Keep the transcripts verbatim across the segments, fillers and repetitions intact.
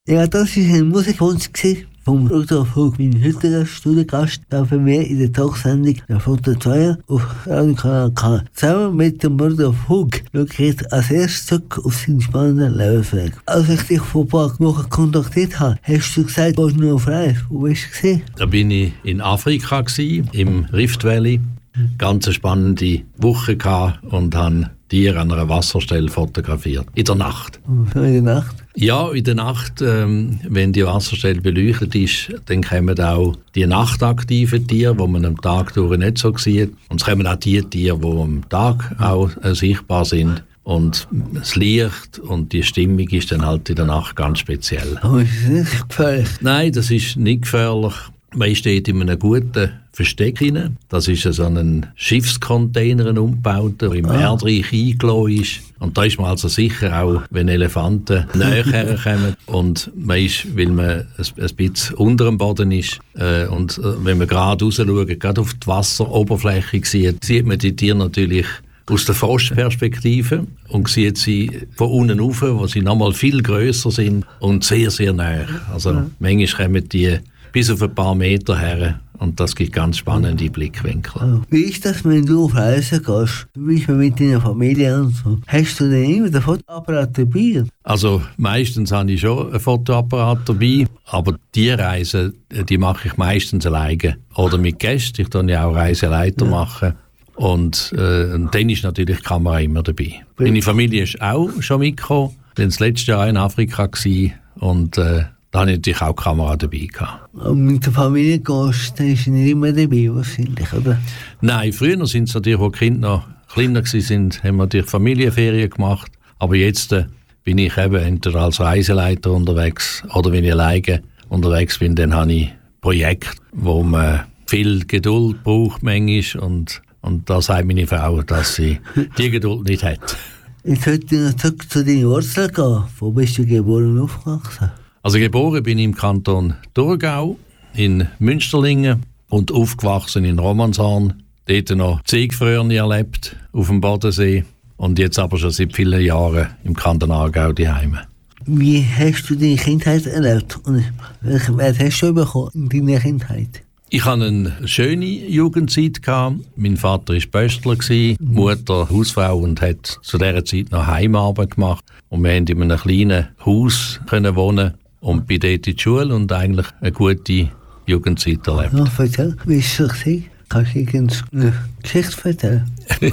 Ja, das war ein Musikwunsch vom Rudolf Hug, mein heutiger Studiogast, der für mich in der Talksendung der Foto zwei auf Radio Kanal K. Zusammen mit dem Rudolf Hug schaue ich jetzt als erstes zurück auf seinen spannenden Lebensweg. Als ich dich vor ein paar Wochen kontaktiert habe, hast du gesagt, du warst nur auf Reise. Wo warst du gewesen? Da bin ich in Afrika gewesen, im Rift Valley. Ganz eine spannende Woche gehabt und habe Tiere an einer Wasserstelle fotografiert. In der Nacht. In der Nacht? Ja, in der Nacht, ähm, wenn die Wasserstelle beleuchtet ist, dann kommen auch die nachtaktiven Tiere, die man am Tag durch nicht so sieht. Und es kommen auch die Tiere, die am Tag auch äh, sichtbar sind. Und das Licht und die Stimmung ist dann halt in der Nacht ganz speziell. Aber ist das nicht gefährlich? Nein, das ist nicht gefährlich. Man steht in einem guten Versteck rein. Das ist so ein Schiffscontainer umgebaut, der im ah. Erdreich eingelassen ist. Und da ist man also sicher auch, wenn Elefanten näher herkommen. Und man ist, weil man ein, ein bisschen unter dem Boden ist, äh, und äh, wenn man gerade raus schaut, gerade auf die Wasseroberfläche sieht, sieht man die Tiere natürlich aus der Froschperspektive und sieht sie von unten rauf, wo sie nochmal viel grösser sind und sehr, sehr nah. Also ja. Manchmal kommen die bis auf ein paar Meter her und das gibt ganz spannende Blickwinkel. Wie ist das, wenn du auf Reisen gehst? Du bist mit deiner Familie und so. Hast du denn immer den Fotoapparat dabei? Also meistens habe ich schon einen Fotoapparat dabei, aber die Reisen, die mache ich meistens alleine. Oder mit Gästen, ich kann ja auch Reiseleiter ja. machen. Und, äh, und dann ist natürlich die Kamera immer dabei. Ja. Meine Familie ist auch schon mitgekommen. Ich war das letzte Jahr in Afrika gewesen, und äh, da hatte ich natürlich auch die Kamera dabei gehabt. Und mit der Familie gehst, dann ist nicht immer dabei wahrscheinlich, oder? Nein, früher sind es natürlich, als die Kinder noch kleiner waren, haben wir natürlich Familienferien gemacht. Aber jetzt äh, bin ich eben entweder als Reiseleiter unterwegs oder wenn ich alleine unterwegs bin, dann habe ich Projekte, wo man viel Geduld braucht manchmal, und, und da sagt meine Frau, dass sie die Geduld nicht hat. Jetzt sollte ich noch zurück zu deinen Wurzeln gehen. Wo bist du geboren und aufgewachsen? Also geboren bin ich im Kanton Thurgau, in Münsterlingen, und aufgewachsen in Romanshorn. Dort noch Ziegfröhrchen erlebt, auf dem Bodensee, und jetzt aber schon seit vielen Jahren im Kanton Aargau daheim. Wie hast du deine Kindheit erlebt und welchen Wert hast du bekommen in deiner Kindheit? Ich hatte eine schöne Jugendzeit. Mein Vater war Pöstler, mhm. Mutter Hausfrau, und hat zu dieser Zeit noch Heimarbeit gemacht. Und wir konnten in einem kleinen Haus wohnen und bin dort in die Schule und eigentlich eine gute Jugendzeit erlebt. Ja, erzähl, wie war es so? Kannst du eine Geschichte erzählen?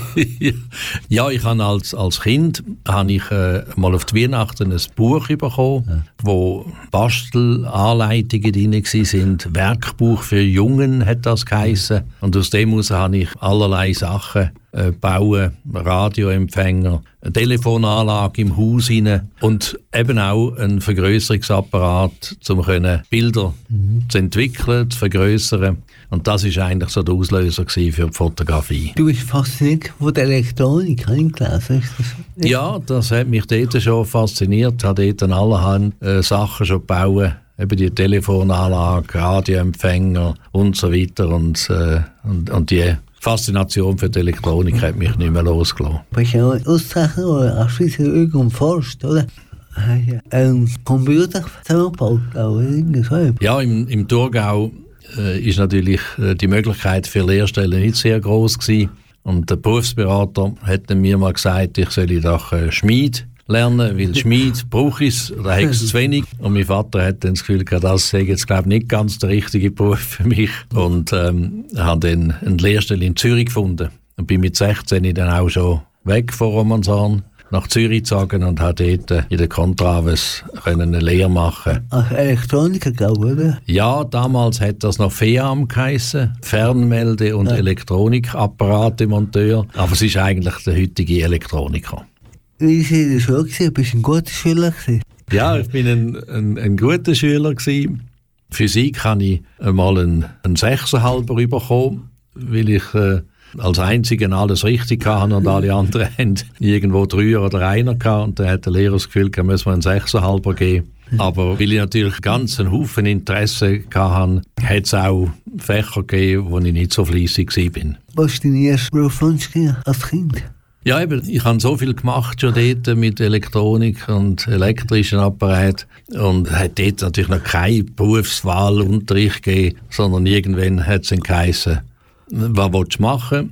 Ja, ich habe als, als Kind habe ich, äh, mal auf die Weihnachten ein Buch bekommen, ja. wo Bastelanleitungen drin waren. Werkbuch für Jungen hat das geheissen. Und aus dem heraus habe ich allerlei Sachen äh, bauen, Radioempfänger, eine Telefonanlage im Haus rein und eben auch ein Vergrößerungsapparat, um Bilder mhm. zu entwickeln, zu vergrößern. Und das war eigentlich so der Auslöser für die Fotografie. Du bist fasziniert von der Elektronik, habe ich gelesen. Ist das ja, das hat mich dort schon fasziniert. Ich habe dort allerhand äh, Sachen schon gebaut, eben die Telefonanlage, Radioempfänger und so weiter. Und, äh, und, und die Faszination für die Elektronik hat mich nicht mehr losgelassen. Du bist ja auch Auszeichner oder Abschließer irgendwo forscht, oder? Ein Computer zusammengebaut, oder irgendwas. Ja, im, im Thurgau äh, ist natürlich äh, die Möglichkeit für Lehrstellen nicht sehr groß gewesen. Und der Berufsberater hat mir mal gesagt, ich soll doch äh, Schmied lernen, weil Schmied brauche ich, da habe ich zu wenig. Und mein Vater hat dann das Gefühl gehabt, das sei jetzt glaube ich nicht ganz der richtige Beruf für mich. Und ähm, habe dann eine Lehrstelle in Zürich gefunden. Und bin mit sechzehn dann auch schon weg von Romanshorn nach Zürich gezogen und habe dort in der Contraves eine Lehre machen. Ach, Elektroniker, glaube ich, oder? Ja, damals hat das noch F E A M geheissen, Fernmelde- und ja. Elektronikapparate-Monteur. Aber es ist eigentlich der heutige Elektroniker. Wie war in der Schule? Bist du ein guter Schüler? Ja, ich war ein, ein, ein guter Schüler. Physik habe ich einmal einen, einen Sechserhalber bekommen, weil ich äh, als Einziger alles richtig hatte und alle anderen haben irgendwo Dreier oder Einer gehabt. Und dann hat der Lehrer das Gefühl, er müsse mir einen Sechserhalber geben. Aber weil ich natürlich ganz einen Haufen Interesse hatte, hat es auch Fächer gegeben, wo ich nicht so fleissig war. Was war dein erster Berufswunsch als Kind? Ja, eben, ich habe so viel gemacht schon dort mit Elektronik und elektrischen Apparaten und hat dort natürlich noch keinen Berufswahlunterricht gegeben, sondern irgendwann hat es dann geheißen, was willst du machen?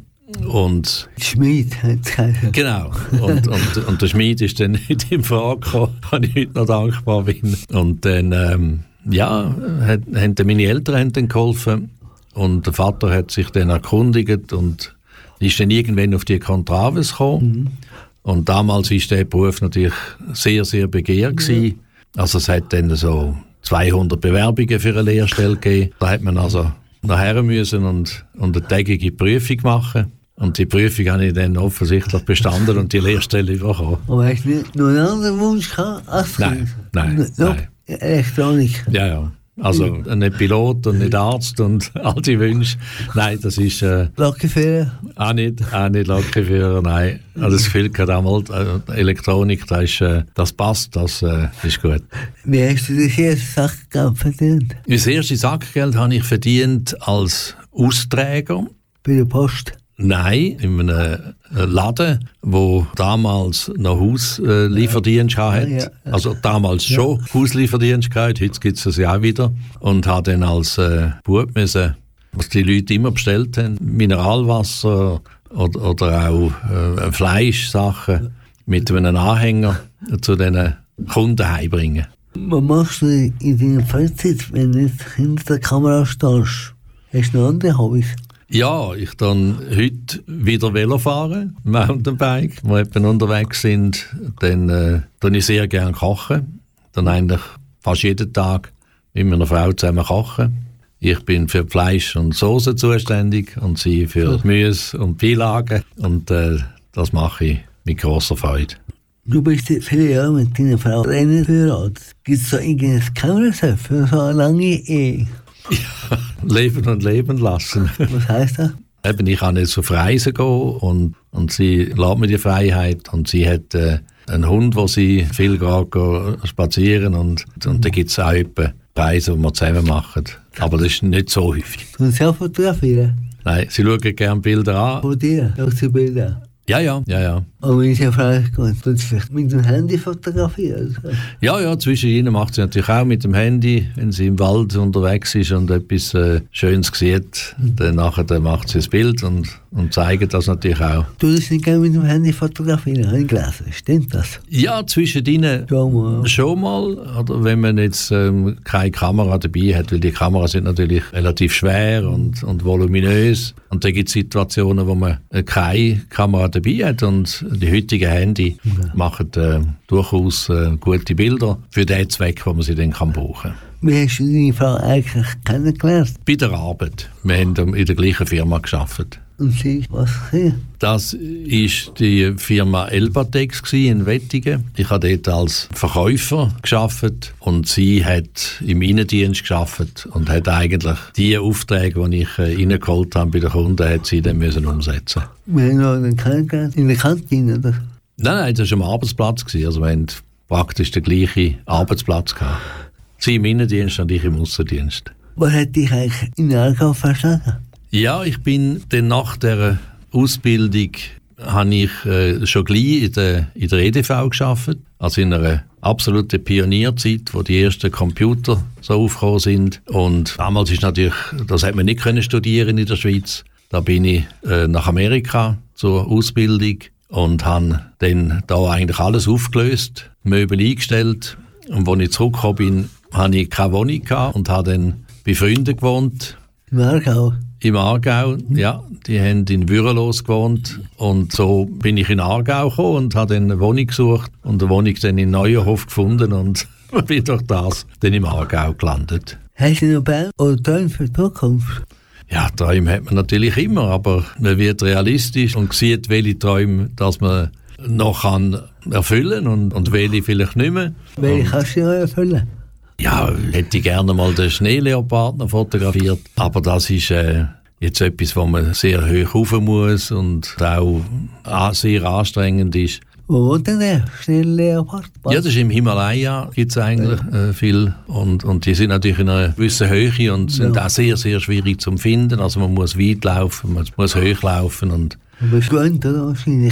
Und Schmied hat es geheißen. Genau. Und, und, und der Schmied ist dann nicht in Frage gekommen, weil ich heute noch dankbar bin. Und dann, ähm, ja, hat, haben dann meine Eltern haben dann geholfen und der Vater hat sich dann erkundigt und ist dann irgendwann auf die Contraves gekommen. Mhm. Und damals war der Beruf natürlich sehr, sehr begehrt gewesen. Ja. Also es hat dann so zweihundert Bewerbungen für eine Lehrstelle gegeben. Da hat man also nachher müssen und, und eine tägige Prüfung machen. Und die Prüfung habe ich dann offensichtlich bestanden und die Lehrstelle bekommen. Aber hast du nicht noch einen anderen Wunsch gehabt? Als nein, nein, no, nein. Elektronik? Ja, ja. Also nicht Pilot und nicht Arzt und all die Wünsche. Nein, das ist... Äh, Lokführer? Auch nicht, auch nicht Lokführer, nein. Also das Gefühl gehabt, damals, äh, Elektronik, das, ist, äh, das passt, das äh, ist gut. Wie hast du das erste Sackgeld verdient? Das erste Sackgeld habe ich verdient als Austräger. Bei der Post? Nein, in einem Laden, wo damals noch Hauslieferdienst ja. hatte. Ja, ja. Also damals ja. schon Hauslieferdienst gehabt, heute gibt es das ja auch wieder. Und habe dann als äh, Bub müssen, was die Leute immer bestellt haben, Mineralwasser oder, oder auch äh, Fleischsachen mit einem Anhänger zu diesen Kunden heimbringen. Was machst du in deiner Freizeit, wenn du nicht hinter der Kamera stehst? Hast du noch andere Hobbys? Ja, ich dann heute wieder Velo fahren, Mountainbike. Wenn wir unterwegs sind, dann äh, dann ich sehr gerne kochen. Dann eigentlich fast jeden Tag mit meiner Frau zusammen kochen. Ich bin für Fleisch und Soße zuständig und sie für Gemüse und Beilagen. Und äh, das mache ich mit grosser Freude. Du bist viele Jahre mit deiner Frau Rennen verheiratet. Gibt es so irgendein Kameraset für so eine lange Ehe? Ja, leben und leben lassen. Was heisst das? Eben, ich kann jetzt auf Reisen gehen und, und sie lässt mir die Freiheit und sie hat äh, einen Hund, wo sie viel geht spazieren und, und da gibt es auch etwa Reisen, die wir zusammen machen. Aber das ist nicht so häufig. Und sie auch fotografieren? Nein, sie schauen gerne Bilder an. Von dir? Schaust du Bilder an? Ja, ja, ja, ja. Aber wenn ich eine Frage gehe, tut sie vielleicht mit dem Handy fotografieren? Ja, ja, zwischen ihnen macht sie natürlich auch mit dem Handy, wenn sie im Wald unterwegs ist und etwas äh, Schönes sieht, dann nachher dann macht sie das Bild und, und zeigt das natürlich auch. Du würdest nicht gerne mit dem Handy fotografieren, habe ich gelesen. Stimmt das? Ja, zwischen ihnen schon mal. Schon mal, oder wenn man jetzt ähm, keine Kamera dabei hat, weil die Kameras sind natürlich relativ schwer und, und voluminös. Und da gibt es Situationen, wo man äh, keine Kamera dabei hat und die heutigen Handy ja. machen äh, durchaus äh, gute Bilder für den Zweck, den man sie dann kann brauchen kann. Wie hast du deine Frau eigentlich kennengelernt? Bei der Arbeit. Wir haben in der gleichen Firma gearbeitet. Und sie, was sie? Das war die Firma Elbatex in Wettingen. Ich habe dort als Verkäufer gearbeitet und sie hat im Innendienst gearbeitet und hat eigentlich die Aufträge, die ich äh, reingeholt habe bei den Kunden, hat sie dann müssen umsetzen. Wir haben noch einen kennengelernt in der Kantine, oder? Nein, nein, das war am Arbeitsplatz. Also wir hatten praktisch den gleichen Arbeitsplatz gehabt. Sie im Innendienst und ich im Aussendienst. Was hat dich eigentlich in Aargau verstanden? Ja, ich bin dann nach der Ausbildung habe ich äh, schon gleich in der, in der E D V gearbeitet, also in einer absoluten Pionierzeit, wo die ersten Computer so aufgekommen sind. Und damals ist natürlich, das hat man nicht können studieren in der Schweiz. Da bin ich äh, nach Amerika zur Ausbildung und habe dann da eigentlich alles aufgelöst, Möbel eingestellt. Und als ich zurückgekommen bin, hatte ich keine Wohnung gehabt und habe dann bei Freunden gewohnt. Im Aargau? Im Aargau, ja. Die haben in Würelos gewohnt. Und so bin ich in Aargau gekommen und habe dann eine Wohnung gesucht und eine Wohnung dann in Neuenhof gefunden und bin durch das dann im Aargau gelandet. Hast du noch Pläne oder Träume für die Zukunft? Ja, Träume hat man natürlich immer, aber man wird realistisch und sieht, welche Träume dass man noch kann erfüllen kann und, und welche vielleicht nicht mehr. Welche kannst du noch erfüllen? Ja, hätte ich gerne mal den Schneeleopard noch fotografiert, aber das ist äh, jetzt etwas, wo man sehr hoch rauf muss und auch äh, sehr anstrengend ist. Wo wohnt denn der Schneeleopard? Ja, das ist im Himalaya, gibt es eigentlich äh, viel und, und die sind natürlich in einer gewissen Höhe und sind ja. auch sehr, sehr schwierig zu finden. Also man muss weit laufen, man muss hoch laufen. Und du bist gewöhnt, oder? Wahrscheinlich.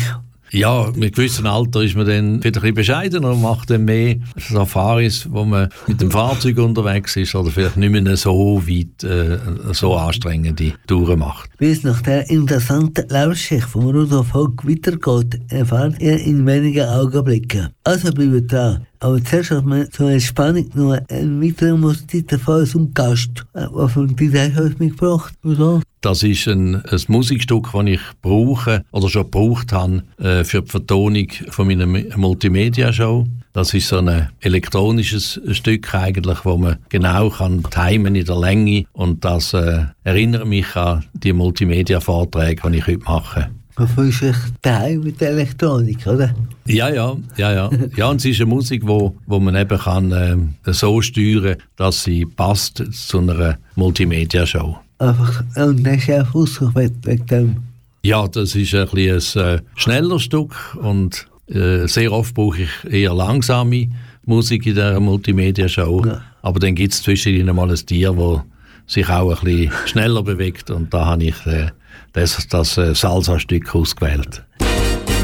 Ja, mit einem gewissen Alter ist man dann wieder ein bisschen bescheidener und macht dann mehr Safaris, wo man mit dem Fahrzeug unterwegs ist oder vielleicht nicht mehr so weit, äh, so anstrengende Touren macht. Wie es nach der interessanten Laufschicht von Rudolf Hogg weitergeht, erfahrt ihr in wenigen Augenblicken. Also bleibt dran. Aber zuerst hat man zur Entspannung noch einen weiteren Musiktitel von unserem Gast. Was für ein Titel hast du mitgebracht? Oder? Das ist ein, ein Musikstück, das ich brauche oder schon gebraucht habe äh, für die Vertonung von meiner Multimedia-Show. Das ist so ein elektronisches Stück eigentlich, wo man genau kann timen in der Länge und das äh, erinnert mich an die Multimedia-Vorträge, die ich heute mache. Man fühlt sich daheim mit der Elektronik, oder? Ja, ja, ja, ja. Ja, und es ist eine Musik, wo, wo man eben kann, äh, so steuern, dass sie passt zu einer Multimedia-Show. Einfach, und das ist auch ausgewählt wegen dem. Ja, das ist ein, bisschen ein äh, schneller Stück und äh, sehr oft brauche ich eher langsame Musik in dieser Multimedia-Show. Ja. Aber dann gibt es zwischendurch mal ein Tier, das sich auch ein bisschen schneller bewegt und da habe ich äh, das, das äh, Salsa-Stück ausgewählt.